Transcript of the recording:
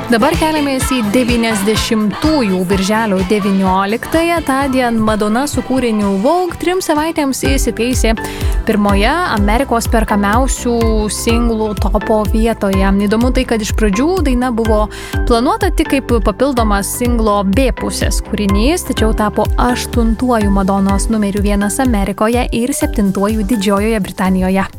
Dabar keliamės į 90-ųjų birželio 19-ąją. Tądien Madonna su kūriniu Vogue 3 savaitėms įsiteisė pirmoje Amerikos perkamiausių singlų topo vietoje. Įdomu tai, kad iš pradžių daina buvo planuota tik kaip papildomas singlo B pusės kūrinys, tačiau tapo 8-uoju Madonnos numeriu 1 Amerikoje ir 7-uoju Didžiojoje Britanijoje.